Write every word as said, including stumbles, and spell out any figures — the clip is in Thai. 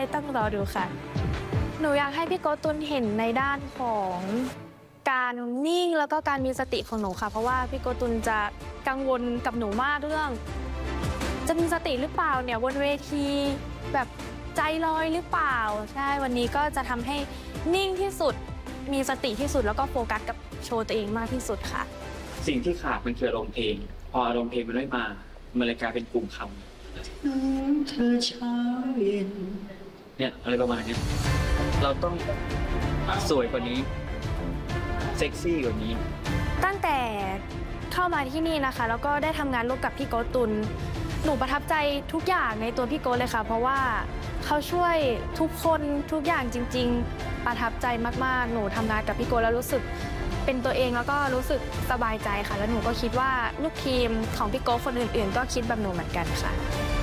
ต้องรอดูค่ะหนูอยากให้พี่โกตุนเห็นในด้านของการนิ่งแล้วก็การมีสติของหนูค่ะเพราะว่าพี่โกตุนจะกังวลกับหนูมากเรื่องจะมีสติหรือเปล่าเนี่ยบนเวทีแบบใจลอยหรือเปล่าใช่วันนี้ก็จะทำให้นิ่งที่สุดมีสติที่สุดแล้วก็โฟกัสกับโชว์ตัวเองมากที่สุดค่ะสิ่งที่ขาดมันคืออารมณ์เพลงพออารมณ์เพลงมันไม่มามันเลยกลายเป็นกลุ่มคำน้ำเธอเช้าเย็นเนี่ยอะไรประมาณนี้เราต้องสวยกว่านี้เซ็กซี่กว่านี้ตั้งแต่เข้ามาที่นี่นะคะแล้วก็ได้ทำงานร่วมกับพี่โกตุนหนูประทับใจทุกอย่างในตัวพี่โกเลยค่ะเพราะว่าเขาช่วยทุกคนทุกอย่างจริงๆประทับใจมากๆหนูทำงานกับพี่โกแล้วรู้สึกเป็นตัวเองแล้วก็รู้สึกสบายใจค่ะแล้วหนูก็คิดว่าลูกทีมของพี่โกคนอื่นๆก็คิดแบบหนูเหมือนกันค่ะ